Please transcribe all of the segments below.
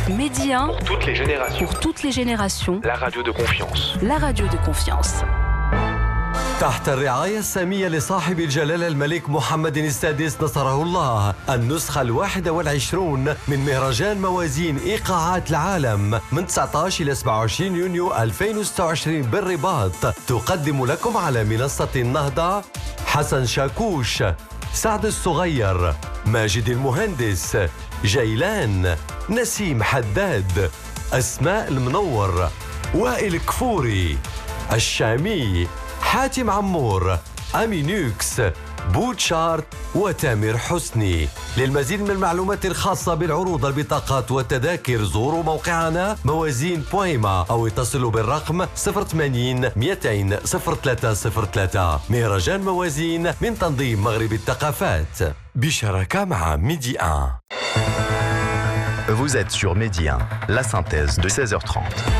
Medi 1, pour toutes les générations. Pour toutes les générations. La radio de confiance. La radio de confiance. تحت الرعاية السامية لصاحب الجلالة الملك محمد السادس نصره الله، النسخة 21 من مهرجان موازين إيقاعات العالم من 19 إلى 27 يونيو 2026 بالرباط، تقدم لكم على منصة النهضة حسن شاكوش، سعد الصغير، ماجد المهندس، جيلان، نسيم حداد، أسماء المنور، وائل كفوري، الشامي، حاتم عمور، أمينوكس، بوتشارت وتامر حسني. للمزيد من المعلومات الخاصة بالعروض البطاقات والتذاكر زوروا موقعنا موازين.ma أو اتصلوا بالرقم 080 200 0303. مهرجان موازين من تنظيم مغرب الثقافات بشراكة مع ميدي 1. Vous êtes sur Medi 1, la synthèse de 16h30.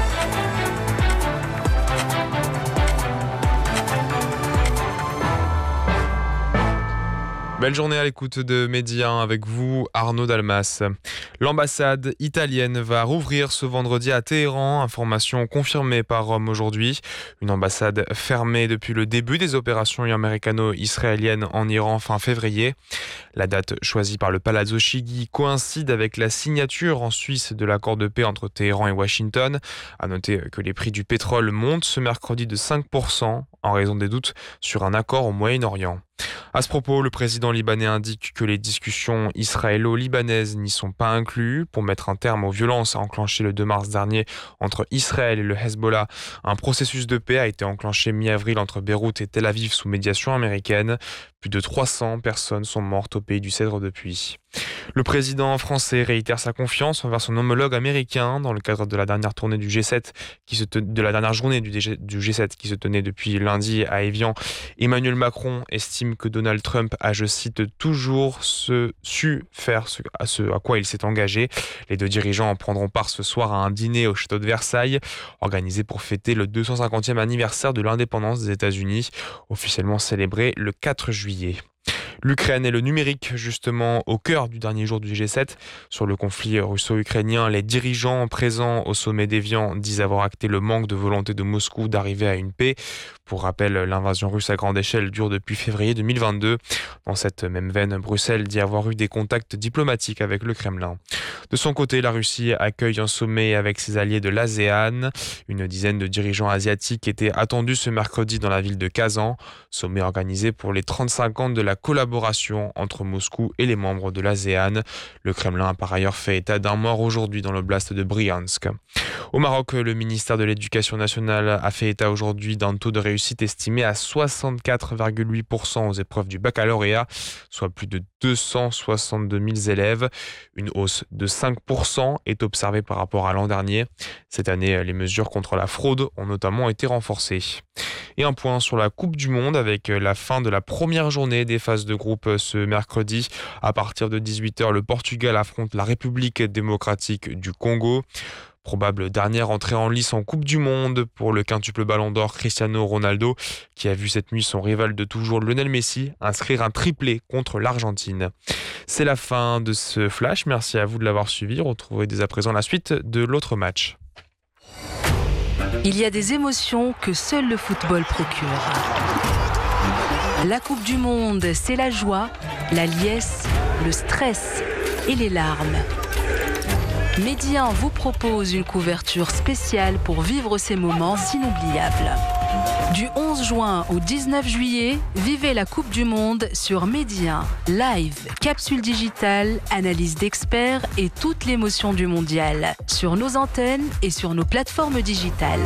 Belle journée à l'écoute de Medi 1 avec vous, Arnaud Dalmas. L'ambassade italienne va rouvrir ce vendredi à Téhéran, information confirmée par Rome aujourd'hui. Une ambassade fermée depuis le début des opérations américano-israéliennes en Iran fin février. La date choisie par le Palazzo Chigi coïncide avec la signature en Suisse de l'accord de paix entre Téhéran et Washington. À noter que les prix du pétrole montent ce mercredi de 5% en raison des doutes sur un accord au Moyen-Orient. À ce propos, le président libanais indique que les discussions israélo-libanaises n'y sont pas incluses. Pour mettre un terme aux violences enclenchées le 2 mars dernier entre Israël et le Hezbollah, un processus de paix a été enclenché mi-avril entre Beyrouth et Tel Aviv sous médiation américaine. Plus de 300 personnes sont mortes au pays du Cèdre depuis. Le président français réitère sa confiance envers son homologue américain dans le cadre de la dernière tournée du G7 de la dernière journée du G7 qui se tenait depuis lundi à Évian. Emmanuel Macron estime que Donald Trump a, je cite, toujours su faire ce à quoi il s'est engagé. Les deux dirigeants prendront part ce soir à un dîner au château de Versailles, organisé pour fêter le 250e anniversaire de l'indépendance des États-Unis, officiellement célébré le 4 juillet. L'Ukraine et le numérique, justement, au cœur du dernier jour du G7. Sur le conflit russo-ukrainien, les dirigeants présents au sommet d'Évian disent avoir acté le manque de volonté de Moscou d'arriver à une paix. Pour rappel, l'invasion russe à grande échelle dure depuis février 2022. Dans cette même veine, Bruxelles dit avoir eu des contacts diplomatiques avec le Kremlin. De son côté, la Russie accueille un sommet avec ses alliés de l'ASEAN. Une dizaine de dirigeants asiatiques étaient attendus ce mercredi dans la ville de Kazan. Sommet organisé pour les 35 ans de la collaboration entre Moscou et les membres de l'ASEAN. Le Kremlin a par ailleurs fait état d'un mort aujourd'hui dans l'oblast de Briansk. Au Maroc, le ministère de l'Éducation nationale a fait état aujourd'hui d'un taux de réussite estimé à 64,8% aux épreuves du baccalauréat, soit plus de 262 000 élèves. Une hausse de 5% est observée par rapport à l'an dernier. Cette année, les mesures contre la fraude ont notamment été renforcées. Et un point sur la Coupe du Monde avec la fin de la première journée des phases de groupe ce mercredi. À partir de 18h, le Portugal affronte la République démocratique du Congo. Probable dernière entrée en lice en Coupe du Monde pour le quintuple Ballon d'Or Cristiano Ronaldo, qui a vu cette nuit son rival de toujours Lionel Messi inscrire un triplé contre l'Argentine. C'est la fin de ce flash. Merci à vous de l'avoir suivi. Retrouvez dès à présent la suite de l'autre match. Il y a des émotions que seul le football procure. La Coupe du Monde, c'est la joie, la liesse, le stress et les larmes. Medi 1 vous propose une couverture spéciale pour vivre ces moments inoubliables. Du 11 juin au 19 juillet, vivez la Coupe du Monde sur Medi 1. Live, capsule digitale, analyse d'experts et toute l'émotion du mondial. Sur nos antennes et sur nos plateformes digitales.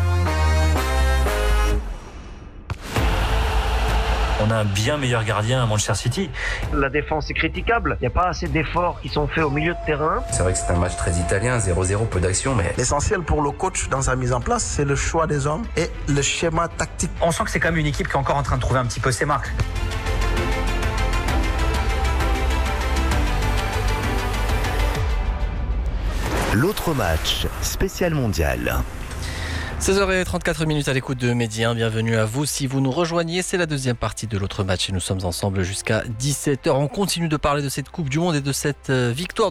On a un bien meilleur gardien à Manchester City. La défense est critiquable. Il n'y a pas assez d'efforts qui sont faits au milieu de terrain. C'est vrai que c'est un match très italien, 0-0, peu d'action, mais... L'essentiel pour le coach dans sa mise en place, c'est le choix des hommes et le schéma tactique. On sent que c'est quand même une équipe qui est encore en train de trouver un petit peu ses marques. L'autre match, spécial mondial. 16h34 à l'écoute de Medi 1. Bienvenue à vous. Si vous nous rejoignez, c'est la deuxième partie de l'autre match et nous sommes ensemble jusqu'à 17h. On continue de parler de cette Coupe du Monde et de cette victoire